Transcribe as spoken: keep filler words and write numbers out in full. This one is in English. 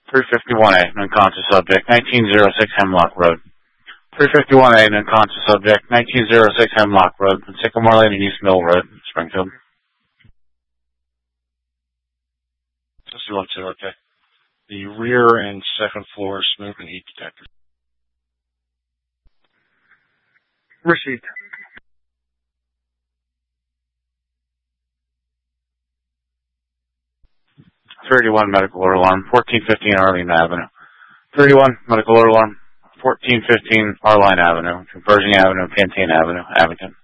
three fifty-one A, unconscious subject, nineteen oh six Hemlock Road. three fifty-one A, unconscious subject, nineteen oh six Hemlock Road, Sycamore Lane and East Mill Road, Springfield. Just one, two, okay. The rear and second floor smoke and heat detector. Received. thirty-one medical alert alarm, fourteen fifteen Arlene Avenue. thirty-one medical alert alarm, fourteen fifteen Arline Avenue, Pershing Avenue, Pantane Avenue, Abington.